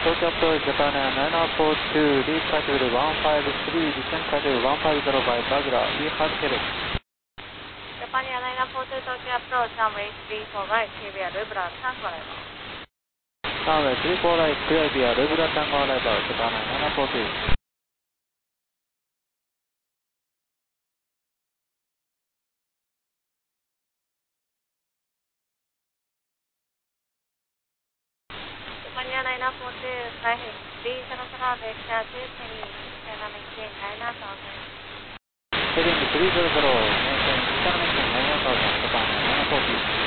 東京とジャパン942、リーカトル153、descentカトル150 by Bagla, we have headed. Japan 942 Tokyo approach, runway 34 right, clear via Lubra, Tango arrival. Runway 34 right, clear via Lubra, Tango arrival, Japan 942. Japan 942, fly heading 300, vector 220, channel maintain 9000. Heading 300, maintain channel maintain 9000, Japan 942.